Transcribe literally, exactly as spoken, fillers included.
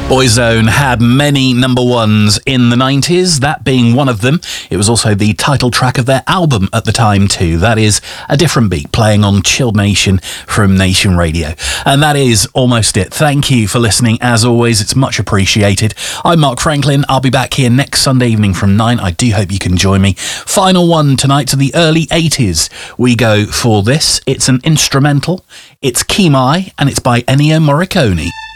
Boyzone had many number ones in the nineties, that being one of them. It was also the title track of their album at the time too. That is A Different Beat, playing on Chilled Nation from Nation Radio. And that is almost it. Thank you for listening as always, it's much appreciated. I'm Mark Franklin, I'll be back here next Sunday evening from nine. I do hope you can join me. Final one tonight to the early eighties. We go for this. It's an instrumental, it's Kimai, and it's by Ennio Morricone.